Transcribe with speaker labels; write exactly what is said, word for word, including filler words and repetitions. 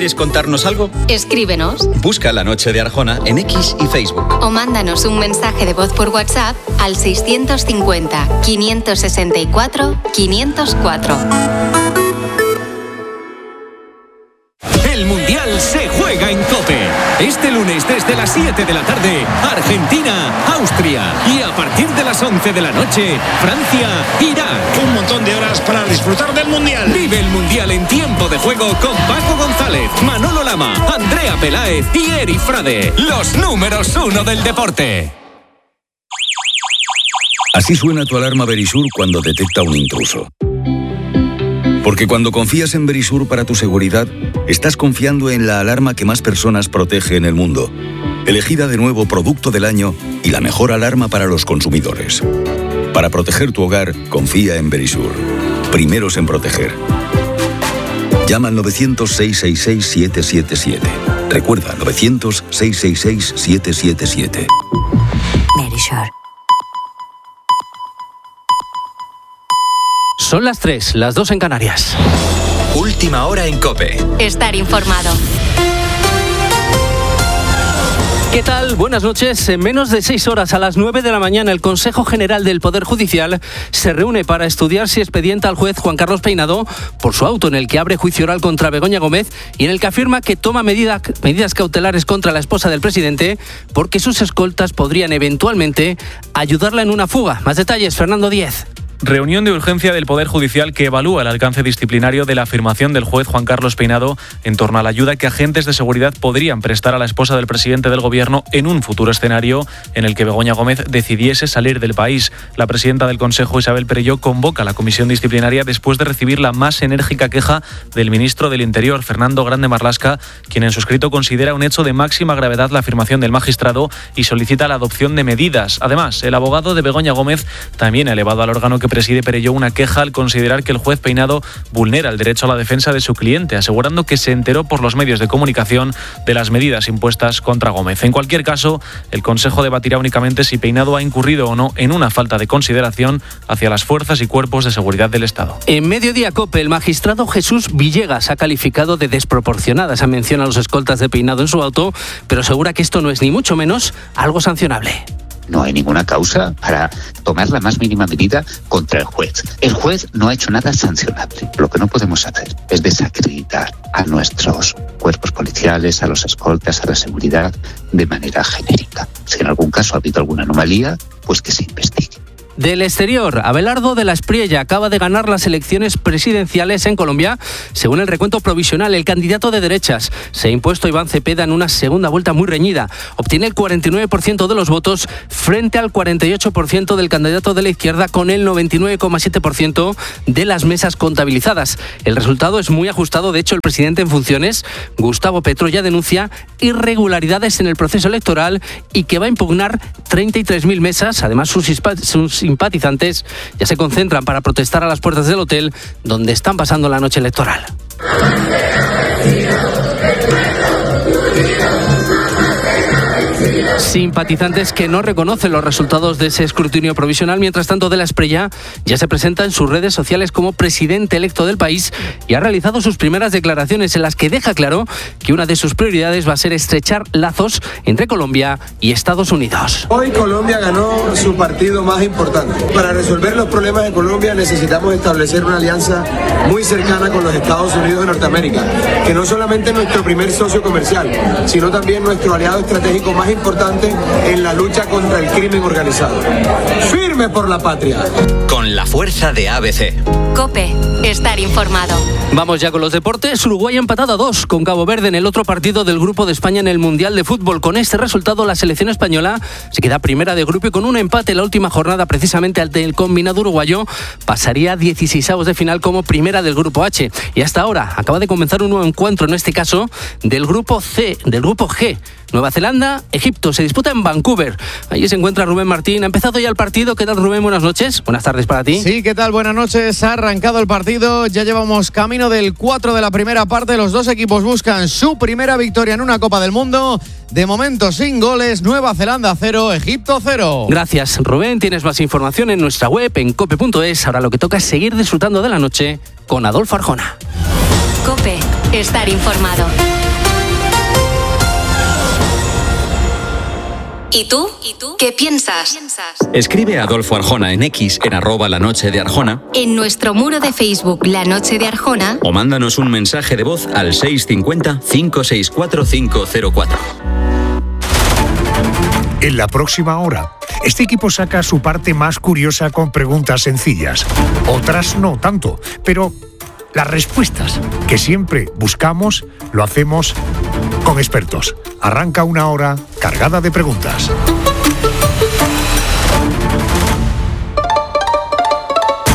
Speaker 1: ¿Quieres contarnos algo?
Speaker 2: Escríbenos.
Speaker 1: Busca La Noche de Arjona en X y Facebook.
Speaker 2: O mándanos un mensaje de voz por WhatsApp al seiscientos cincuenta, quinientos sesenta y cuatro, quinientos cuatro.
Speaker 3: El Mundial se juega en COPE. Este lunes desde las siete de la tarde, Argentina, Austria. Y a partir de las once de la noche, Francia, Irak.
Speaker 4: Un montón de horas para disfrutar del Mundial.
Speaker 3: Vive el Mundial en tiempo de juego con Paco González, Manolo Lama, Andrea Peláez y Eri Frade. Los números uno del deporte.
Speaker 5: Así suena tu alarma Verisur cuando detecta un intruso. Porque cuando confías en Verisur para tu seguridad, estás confiando en la alarma que más personas protege en el mundo. Elegida de nuevo Producto del Año y la mejor alarma para los consumidores. Para proteger tu hogar, confía en Verisur. Primeros en proteger. Llama al novecientos, seiscientos sesenta y seis, siete siete siete. Recuerda, novecientos, seiscientos sesenta y seis, siete siete siete.
Speaker 6: Verisur.
Speaker 7: Son las tres, las dos en Canarias.
Speaker 1: Última hora en COPE.
Speaker 2: Estar informado.
Speaker 7: ¿Qué tal? Buenas noches. En menos de seis horas, a las nueve de la mañana, el Consejo General del Poder Judicial se reúne para estudiar si expedienta al juez Juan Carlos Peinado por su auto en el que abre juicio oral contra Begoña Gómez y en el que afirma que toma medida, medidas cautelares contra la esposa del presidente porque sus escoltas podrían eventualmente ayudarla en una fuga. Más detalles, Fernando Díez.
Speaker 8: Reunión de urgencia del Poder Judicial que evalúa el alcance disciplinario de la afirmación del juez Juan Carlos Peinado en torno a la ayuda que agentes de seguridad podrían prestar a la esposa del presidente del Gobierno en un futuro escenario en el que Begoña Gómez decidiese salir del país. La presidenta del Consejo, Isabel Perelló, convoca a la comisión disciplinaria después de recibir la más enérgica queja del ministro del Interior, Fernando Grande Marlaska, quien en su escrito considera un hecho de máxima gravedad la afirmación del magistrado y solicita la adopción de medidas. Además, el abogado de Begoña Gómez también ha elevado al órgano que preside Perelló una queja al considerar que el juez Peinado vulnera el derecho a la defensa de su cliente, asegurando que se enteró por los medios de comunicación de las medidas impuestas contra Gómez. En cualquier caso, el Consejo debatirá únicamente si Peinado ha incurrido o no en una falta de consideración hacia las fuerzas y cuerpos de seguridad del Estado.
Speaker 7: En Mediodía COPE, el magistrado Jesús Villegas ha calificado de desproporcionada esa mención a los escoltas de Peinado en su auto, pero asegura que esto no es ni mucho menos algo sancionable.
Speaker 9: No hay ninguna causa para tomar la más mínima medida contra el juez. El juez no ha hecho nada sancionable. Lo que no podemos hacer es desacreditar a nuestros cuerpos policiales, a los escoltas, a la seguridad de manera genérica. Si en algún caso ha habido alguna anomalía, pues que se investigue.
Speaker 7: Del exterior, Abelardo de la Espriella acaba de ganar las elecciones presidenciales en Colombia. Según el recuento provisional, el candidato de derechas se ha impuesto a Iván Cepeda en una segunda vuelta muy reñida. Obtiene el cuarenta y nueve por ciento de los votos frente al cuarenta y ocho por ciento del candidato de la izquierda con el noventa y nueve coma siete por ciento de las mesas contabilizadas. El resultado es muy ajustado. De hecho, el presidente en funciones, Gustavo Petro, ya denuncia irregularidades en el proceso electoral y que va a impugnar treinta y tres mil mesas. Además, sus, sus simpatizantes ya se concentran para protestar a las puertas del hotel donde están pasando la noche electoral. Simpatizantes que no reconocen los resultados de ese escrutinio provisional. Mientras tanto, de la Espriella ya se presenta en sus redes sociales como presidente electo del país y ha realizado sus primeras declaraciones en las que deja claro que una de sus prioridades va a ser estrechar lazos entre Colombia y Estados Unidos.
Speaker 10: Hoy Colombia ganó su partido más importante. Para resolver los problemas de Colombia necesitamos establecer una alianza muy cercana con los Estados Unidos de Norteamérica, que no solamente es nuestro primer socio comercial, sino también nuestro aliado estratégico más importante en la lucha contra el crimen organizado. ¡Firme por la patria!
Speaker 1: Con la fuerza de A B C.
Speaker 2: COPE. Estar informado.
Speaker 7: Vamos ya con los deportes. Uruguay ha empatado a dos con Cabo Verde en el otro partido del Grupo de España en el Mundial de Fútbol. Con este resultado, la selección española se queda primera de grupo y con un empate en la última jornada, precisamente ante el combinado uruguayo, pasaría a dieciseisavos de final como primera del Grupo H. Y hasta ahora acaba de comenzar un nuevo encuentro, en este caso del Grupo C, del Grupo G. Nueva Zelanda, Egipto, se disputa en Vancouver. Allí se encuentra Rubén Martín. Ha empezado ya el partido. ¿Qué tal, Rubén? Buenas noches. Buenas tardes para ti.
Speaker 11: Sí, ¿qué tal? Buenas noches. Ha arrancado el partido. Ya llevamos camino del cuatro de la primera parte. Los dos equipos buscan su primera victoria en una Copa del Mundo. De momento sin goles. Nueva Zelanda cero, Egipto cero.
Speaker 7: Gracias, Rubén. Tienes más información en nuestra web, en cope punto es. Ahora lo que toca es seguir disfrutando de la noche con Adolfo Arjona.
Speaker 2: COPE. Estar informado. ¿Y tú? ¿Qué piensas?
Speaker 1: Escribe a Adolfo Arjona en X en arroba la noche de Arjona.
Speaker 2: En nuestro muro de Facebook La Noche de Arjona.
Speaker 1: O mándanos un mensaje de voz al seis cinco cero, cinco seis cuatro, cinco cero cuatro.
Speaker 12: En la próxima hora, este equipo saca su parte más curiosa con preguntas sencillas. Otras no tanto, pero las respuestas que siempre buscamos lo hacemos con expertos. Arranca una hora cargada de preguntas.